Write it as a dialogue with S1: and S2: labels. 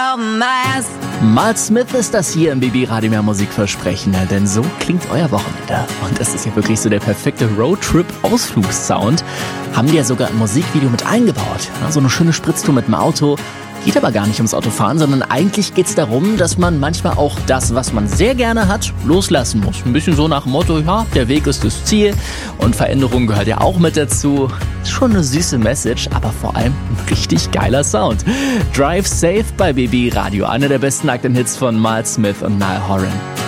S1: Mal Smith ist das hier im BB Radio Mehr Musikversprechen, denn so klingt euer Wochenende. Und das ist ja wirklich so der perfekte Roadtrip-Ausflugssound. Haben die ja sogar im Musikvideo mit eingebaut. So eine schöne Spritztour mit dem Auto. Geht aber gar nicht ums Autofahren, sondern eigentlich geht es darum, dass man manchmal auch das, was man sehr gerne hat, loslassen muss. Ein bisschen so nach dem Motto, ja, der Weg ist das Ziel und Veränderung gehört ja auch mit dazu. Schon eine süße Message, aber vor allem ein richtig geiler Sound. Drive Safe bei BB Radio, einer der besten aktuellen Hits von Miles Smith und Niall Horan.